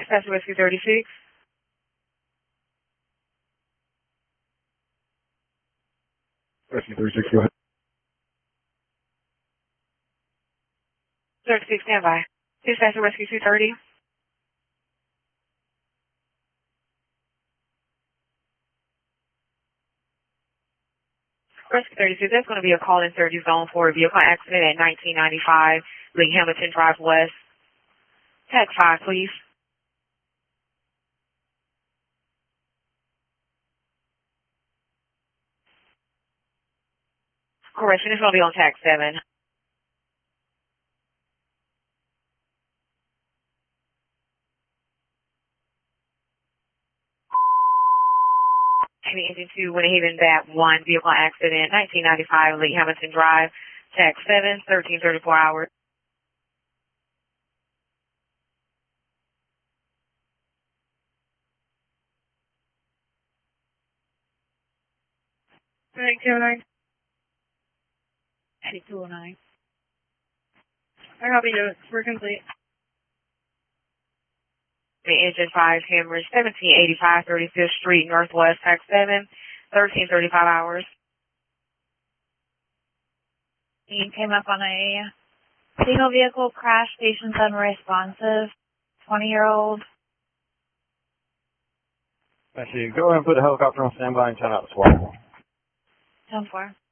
Dispatch Rescue 36. Rescue 36, go ahead. 36, stand by. Dispatch Rescue 230. Rescue 36, that's going to be a call in surgery zone for a vehicle accident at 1995 Lee Hamilton Drive West. Tag 5, please. Correction, it's going to be on tag 7. Heavy engine 2, Winter Haven, that 1, vehicle accident, 1995 Lee Hamilton Drive, tag 7, 1334 hours. Tag 209. Heading 209. I copy you. We're complete. The engine 5, Hemorrhage, 1785 35th Street, Northwest, tag 7, 1335 hours. You came up on a single vehicle crash, patient's unresponsive, 20-year-old. I see. Go ahead and put the helicopter on standby and turn out the SWAT. 10-4.